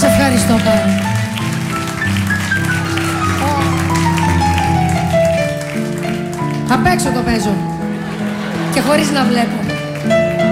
Σας ευχαριστώ πάρα. Απ' έξω το παίζω και χωρίς να βλέπω.